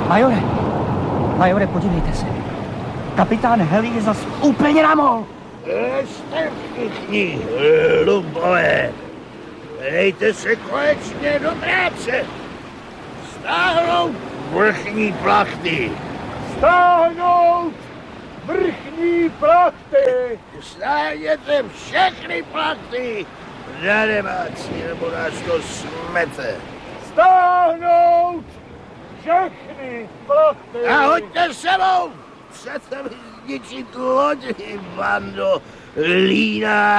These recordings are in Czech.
Majore, podívejte se. Kapitán Heli je zas úplně na mol. Jste všichni, lubové. Dejte se konečně do práce. Stáhnout vrchní plachty. Stáhnout vrchní plachty. Stáhněte všechny plachty. Darebáci, nebo nás to smete. Stáhnout všechny plachty. A hoďte sebou. Chcete mi zničit lodi, bando lína.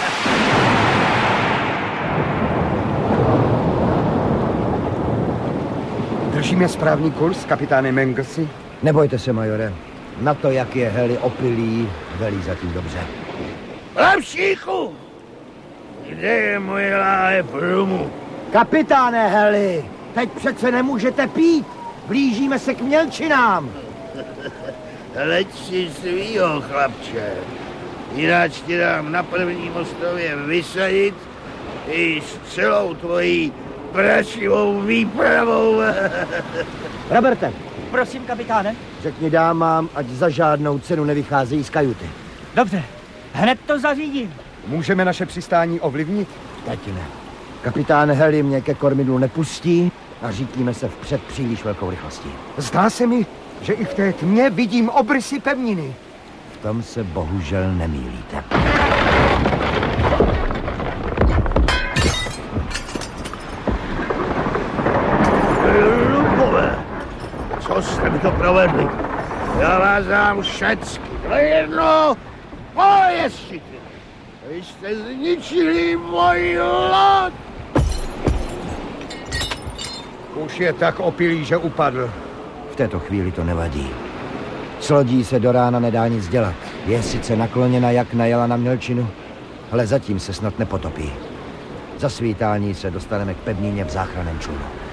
Držíme správný kurz, kapitáne Manglesy? Nebojte se, majore. Na to, jak je Heli opilý, velí zatím dobře. Lepšíku! Kde je moje láhev rumu? Kapitáne Heli, teď přece nemůžete pít. Blížíme se k mělčinám. Leď si svýho, chlapče. Jináč ti dám na první mostově vysadit i s celou tvojí prašivou výpravou. Roberte, Prosím, kapitáne. řekni dámám, ať za žádnou cenu nevycházejí z kajuty. Dobře, hned to zařídím. Můžeme naše přistání ovlivnit? Teď ne. Kapitán Heli mě ke kormidlu nepustí a řítíme se vpřed příliš velkou rychlostí. Zdá se mi, že i v té tmě vidím obrysy pevniny. V tom se bohužel nemýlíte. Lubové, co jste mi to provedli? Já vás dám všecky. To je jedno, pojezdčíky. Vy jste zničili moji loď. Už je tak opilý, že upadl. V této chvíli to nevadí. S lodí se do rána nedá nic dělat. Je sice nakloněna, jak najela na mělčinu, ale zatím se snad nepotopí. Za svítání se dostaneme k pevnině v záchranném člunu.